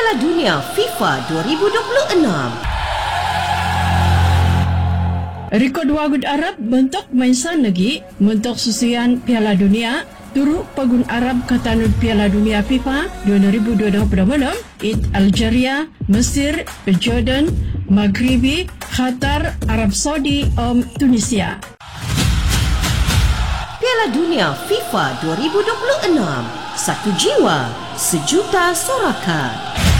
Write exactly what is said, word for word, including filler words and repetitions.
Piala Dunia FIFA dua ribu dua puluh enam. Rekod Wagud Arab bentuk mainsan lagi bentuk susian Piala Dunia turut pagun Arab katanud Piala Dunia FIFA dua ribu dua puluh enam it Algeria, Mesir, Jordan, Maghribi, Qatar, Arab Saudi, um, Tunisia. Piala Dunia FIFA dua ribu dua puluh enam. Satu jiwa, sejuta sorakan.